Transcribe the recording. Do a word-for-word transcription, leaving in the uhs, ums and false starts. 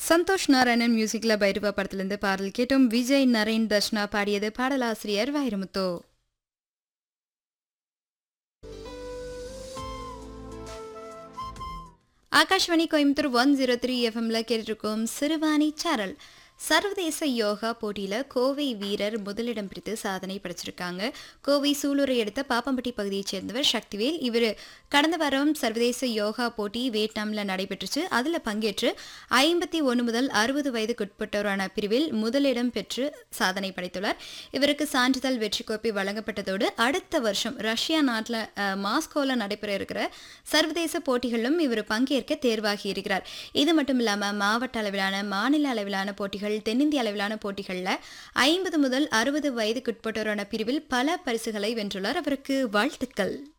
சந்தோஷ் நாராயணன் மியூசிக்ல பைரவா படத்திலிருந்து பாடல் கேட்டோம். விஜய், நரேன், தர்ஷனா பாடியது. பாடலாசிரியர் Vairamuthu. Akashvani Coimbatore one zero three எஃப்எம்ல கேட்டிருக்கோம் சிறுவாணி சாரல். சர்வதேச யோகா போட்டியில் கோவை வீரர் முதலிடம் பிடித்து சாதனை படைச்சிருக்காங்க. கோவை சூலூரை அடுத்த பாப்பம்பட்டி பகுதியைச் சேர்ந்தவர் சக்திவேல். இவர் கடந்த வாரம் சர்வதேச யோகா போட்டி வியட்நாமில் நடைபெற்றுச்சு. அதில் பங்கேற்று ஐம்பத்தி ஒன்று முதல் அறுபது வயதுக்குட்பட்டோரான பிரிவில் முதலிடம் பெற்று சாதனை படைத்துள்ளார். இவருக்கு சான்றிதழ் வெற்றி கோப்பை வழங்கப்பட்டதோடு அடுத்த வருஷம் ரஷ்யா நாட்டில் மாஸ்கோவில் நடைபெற இருக்கிற சர்வதேச போட்டிகளிலும் இவர் பங்கேற்க தேர்வாகி இருக்கிறார். இது மட்டும் இல்லாமல் மாவட்ட அளவிலான, மாநில அளவிலான போட்டிகள், தென்னிந்திய அளவிலான போட்டிகளில் ஐம்பது முதல் அறுபது வயதுக்குட்பட்டோரான பிரிவில் பல பரிசுகளை வென்றுள்ளார். அவருக்கு வாழ்த்துக்கள்.